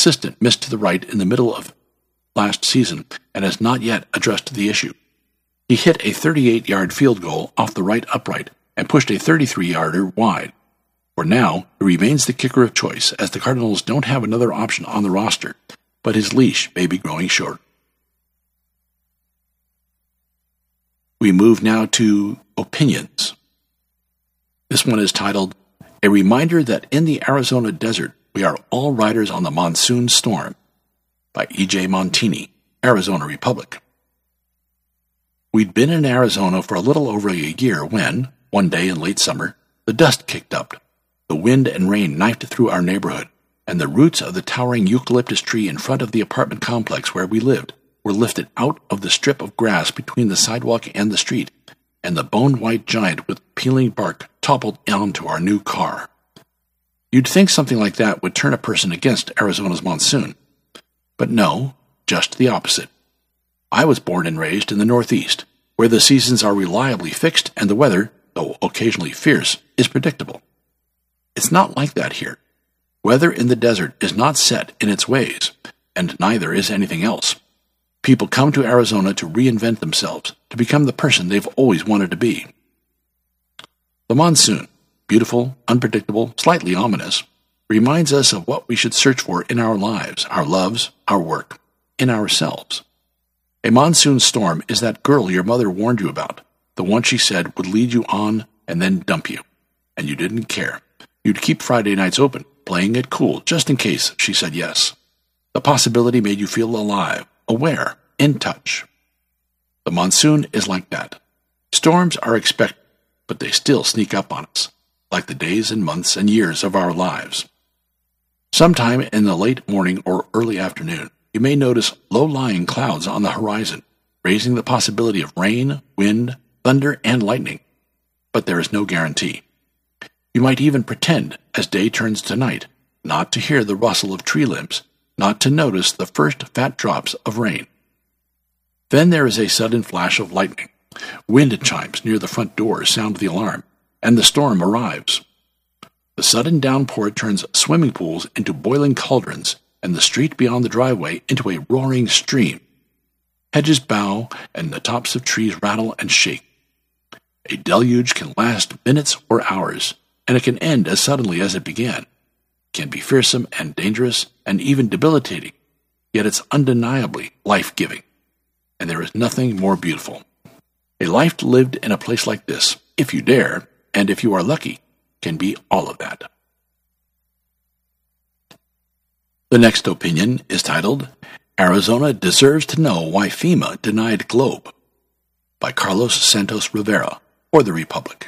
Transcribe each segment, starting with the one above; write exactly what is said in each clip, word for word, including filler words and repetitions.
assistant missed to the right in the middle of last season and has not yet addressed the issue. He hit a thirty-eight-yard field goal off the right upright and pushed a thirty-three-yarder wide. For now, he remains the kicker of choice, as the Cardinals don't have another option on the roster, but his leash may be growing short. We move now to opinions. This one is titled, A Reminder That in the Arizona Desert We Are All Riders on the Monsoon Storm, by E J Montini, Arizona Republic. We'd been in Arizona for a little over a year when, one day in late summer, the dust kicked up. The wind and rain knifed through our neighborhood, and the roots of the towering eucalyptus tree in front of the apartment complex where we lived were lifted out of the strip of grass between the sidewalk and the street, and the bone-white giant with peeling bark toppled onto our new car. You'd think something like that would turn a person against Arizona's monsoon. But no, just the opposite. I was born and raised in the Northeast, where the seasons are reliably fixed and the weather, though occasionally fierce, is predictable. It's not like that here. Weather in the desert is not set in its ways, and neither is anything else. People come to Arizona to reinvent themselves, to become the person they've always wanted to be. The monsoon, beautiful, unpredictable, slightly ominous, reminds us of what we should search for in our lives, our loves, our work, in ourselves. A monsoon storm is that girl your mother warned you about, the one she said would lead you on and then dump you, and you didn't care. You'd keep Friday nights open, playing it cool, just in case she said yes. The possibility made you feel alive, aware, in touch. The monsoon is like that. Storms are expected, but they still sneak up on us, like the days and months and years of our lives. Sometime in the late morning or early afternoon, you may notice low-lying clouds on the horizon, raising the possibility of rain, wind, thunder, and lightning. But there is no guarantee. You might even pretend, as day turns to night, not to hear the rustle of tree limbs, not to notice the first fat drops of rain. Then there is a sudden flash of lightning. Wind chimes near the front door sound the alarm, and the storm arrives. The sudden downpour turns swimming pools into boiling cauldrons, and the street beyond the driveway into a roaring stream. Hedges bow, and the tops of trees rattle and shake. A deluge can last minutes or hours, and it can end as suddenly as it began. It can be fearsome and dangerous and even debilitating, yet it's undeniably life-giving, and there is nothing more beautiful. A life lived in a place like this, if you dare, and if you are lucky, can be all of that. The next opinion is titled, Arizona Deserves to Know Why FEMA Denied Globe, by Carlos Santos Rivera, for the Republic.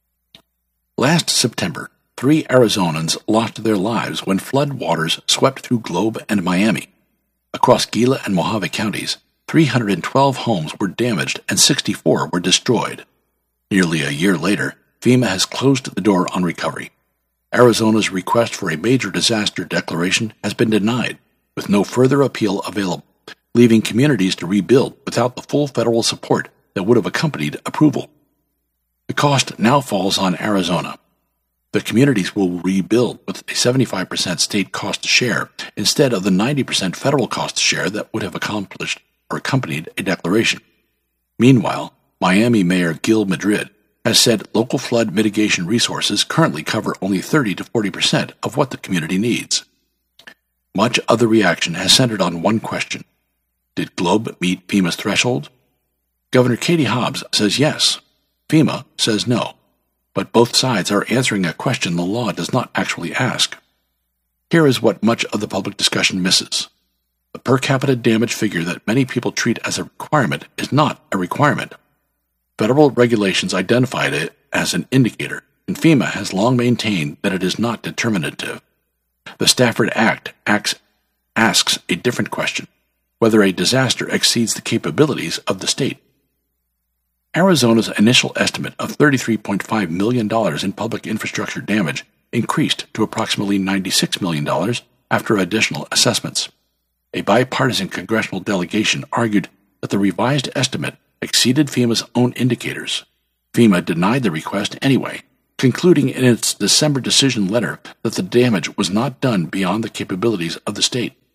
Last September, three Arizonans lost their lives when flood waters swept through Globe and Miami. Across Gila and Mojave counties, three hundred twelve homes were damaged and sixty-four were destroyed. Nearly a year later, FEMA has closed the door on recovery. Arizona's request for a major disaster declaration has been denied, with no further appeal available, leaving communities to rebuild without the full federal support that would have accompanied approval. The cost now falls on Arizona. The communities will rebuild with a seventy-five percent state cost share instead of the ninety percent federal cost share that would have accomplished or accompanied a declaration. Meanwhile, Miami Mayor Gil Madrid has said local flood mitigation resources currently cover only thirty to forty percent of what the community needs. Much of the reaction has centered on one question. Did Globe meet FEMA's threshold? Governor Katie Hobbs says yes. FEMA says no. But both sides are answering a question the law does not actually ask. Here is what much of the public discussion misses. The per capita damage figure that many people treat as a requirement is not a requirement. Federal regulations identified it as an indicator, and FEMA has long maintained that it is not determinative. The Stafford Act acts, asks a different question, whether a disaster exceeds the capabilities of the state. Arizona's initial estimate of thirty-three point five million dollars in public infrastructure damage increased to approximately ninety-six million dollars after additional assessments. A bipartisan congressional delegation argued that the revised estimate exceeded FEMA's own indicators. FEMA denied the request anyway, concluding in its December decision letter that the damage was not done beyond the capabilities of the state.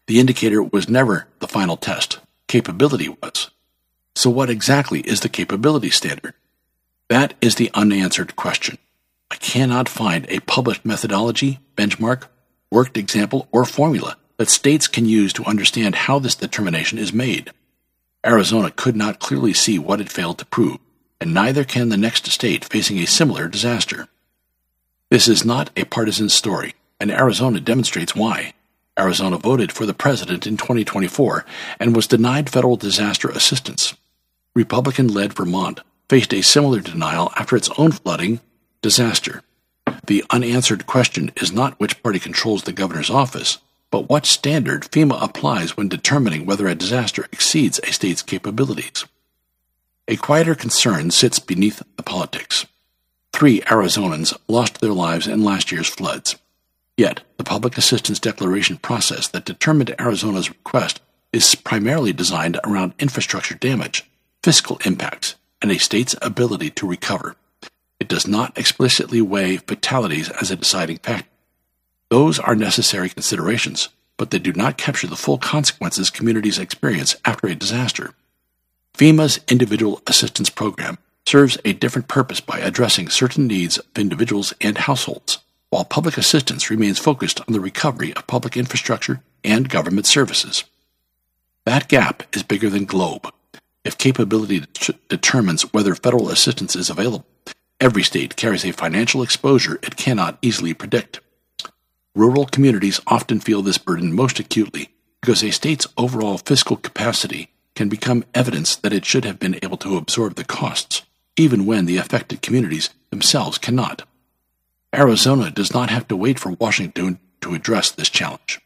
The indicator was never the final test. Capability was. So what exactly is the capability standard? That is the unanswered question. I cannot find a published methodology, benchmark, worked example, or formula that states can use to understand how this determination is made. Arizona could not clearly see what it failed to prove, and neither can the next state facing a similar disaster. This is not a partisan story, and Arizona demonstrates why. Arizona voted for the president in twenty twenty-four and was denied federal disaster assistance. Republican-led Vermont faced a similar denial after its own flooding disaster. The unanswered question is not which party controls the governor's office, but what standard FEMA applies when determining whether a disaster exceeds a state's capabilities. A quieter concern sits beneath the politics. Three Arizonans lost their lives in last year's floods. Yet, the public assistance declaration process that determined Arizona's request is primarily designed around infrastructure damage, fiscal impacts, and a state's ability to recover. It does not explicitly weigh fatalities as a deciding factor. Those are necessary considerations, but they do not capture the full consequences communities experience after a disaster. FEMA's Individual Assistance Program serves a different purpose by addressing certain needs of individuals and households, while public assistance remains focused on the recovery of public infrastructure and government services. That gap is bigger than GLOBE. If capability det- determines whether federal assistance is available, every state carries a financial exposure it cannot easily predict. Rural communities often feel this burden most acutely because a state's overall fiscal capacity can become evidence that it should have been able to absorb the costs, even when the affected communities themselves cannot. Arizona does not have to wait for Washington to address this challenge.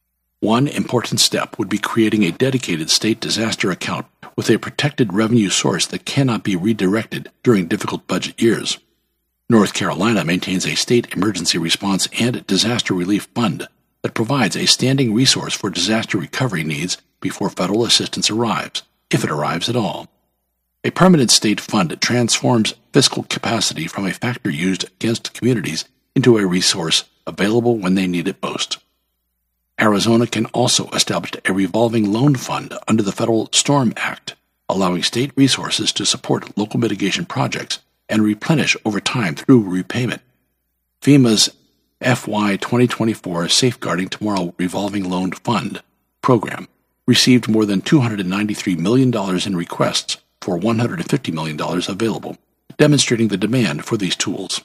One important step would be creating a dedicated state disaster account with a protected revenue source that cannot be redirected during difficult budget years. North Carolina maintains a state emergency response and disaster relief fund that provides a standing resource for disaster recovery needs before federal assistance arrives, if it arrives at all. A permanent state fund transforms fiscal capacity from a factor used against communities into a resource available when they need it most. Arizona can also establish a revolving loan fund under the Federal Storm Act, allowing state resources to support local mitigation projects and replenish over time through repayment. FEMA's F Y twenty twenty-four Safeguarding Tomorrow Revolving Loan Fund program received more than two hundred ninety-three million dollars in requests for one hundred fifty million dollars available, demonstrating the demand for these tools.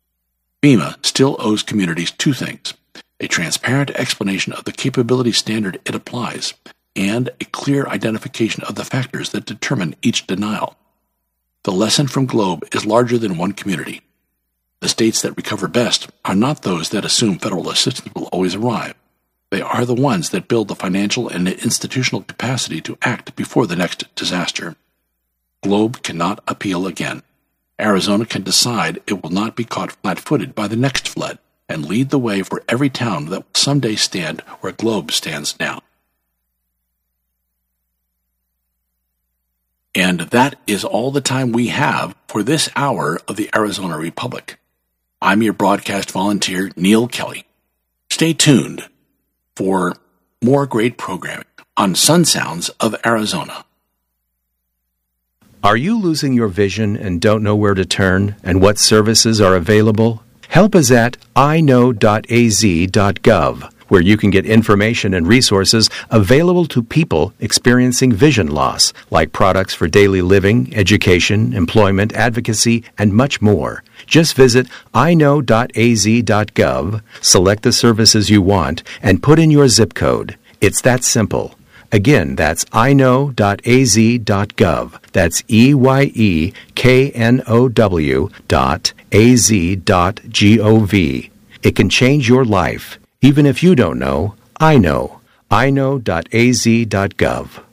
FEMA still owes communities two things: a transparent explanation of the capability standard it applies, and a clear identification of the factors that determine each denial. The lesson from GLOBE is larger than one community. The states that recover best are not those that assume federal assistance will always arrive. They are the ones that build the financial and institutional capacity to act before the next disaster. GLOBE cannot appeal again. Arizona can decide it will not be caught flat-footed by the next flood and lead the way for every town that will someday stand where GLOBE stands now. And that is all the time we have for this hour of the Arizona Republic. I'm your broadcast volunteer, Neil Kelly. Stay tuned for more great programming on Sun Sounds of Arizona. Are you losing your vision and don't know where to turn and what services are available? Help is at i know dot a z dot gov, where you can get information and resources available to people experiencing vision loss, like products for daily living, education, employment, advocacy, and much more. Just visit i know dot a z dot gov, select the services you want, and put in your zip code. It's that simple. Again, that's i know dot a z dot gov. That's E Y E K N O W dot A Z dot G O V. It can change your life. Even if you don't know, I know. i know dot a z dot gov.